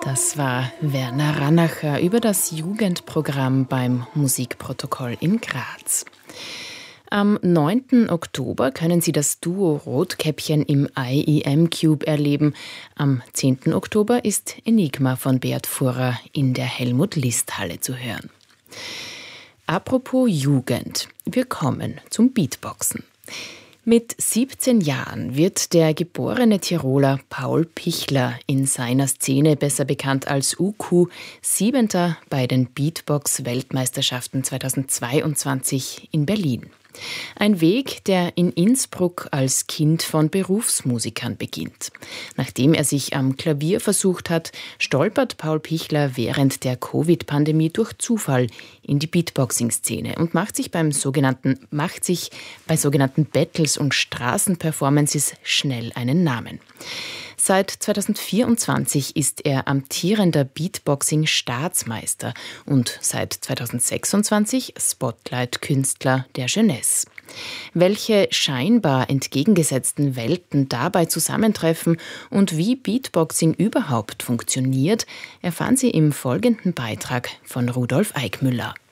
Das war Werner Rannacher über das Jugendprogramm beim Musikprotokoll in Graz. Am 9. Oktober können Sie das Duo Rotkäppchen im IEM Cube erleben. Am 10. Oktober ist Enigma von Beat Furrer in der Helmut-List-Halle zu hören. Apropos Jugend, wir kommen zum Beatboxen. Mit 17 Jahren wird der geborene Tiroler Paul Pichler, in seiner Szene besser bekannt als UQ, 7. bei den Beatbox-Weltmeisterschaften 2022 in Berlin. Ein Weg, der in Innsbruck als Kind von Berufsmusikern beginnt. Nachdem er sich am Klavier versucht hat, stolpert Paul Pichler während der Covid-Pandemie durch Zufall in die Beatboxing-Szene und macht sich bei sogenannten Battles und Straßenperformances schnell einen Namen. Seit 2024 ist er amtierender Beatboxing-Staatsmeister und seit 2026 Spotlight-Künstler der Jeunesse. Welche scheinbar entgegengesetzten Welten dabei zusammentreffen und wie Beatboxing überhaupt funktioniert, erfahren Sie im folgenden Beitrag von Rudolf Eickmüller.